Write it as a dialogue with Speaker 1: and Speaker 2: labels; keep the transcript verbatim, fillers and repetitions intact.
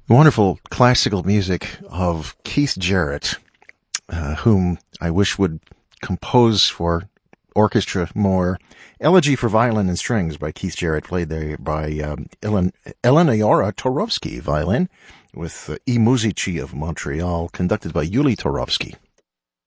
Speaker 1: Wonderful classical music of Keith Jarrett, uh, whom I wish would compose for orchestra more. Elegy for Violin and Strings by Keith Jarrett, played there by um, Elen- Eleonora Torovsky, violin, with uh, I Musici of Montreal, conducted by Yuli Torovsky.